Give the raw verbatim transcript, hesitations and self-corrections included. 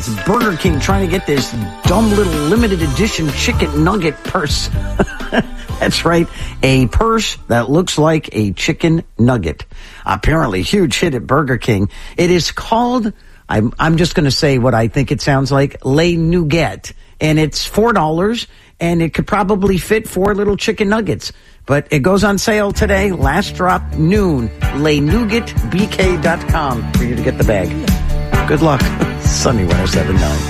It's Burger King trying to get this dumb little limited edition chicken nugget purse. That's right, a purse that looks like a chicken nugget. Apparently, huge hit at Burger King. It is called, I'm, I'm just going to say what I think it sounds like, Les Nuggets. And it's four dollars, and it could probably fit four little chicken nuggets. But it goes on sale today, last drop, noon, les nougat b k dot com for you to get the bag. Good luck. Sunny one oh seven point nine.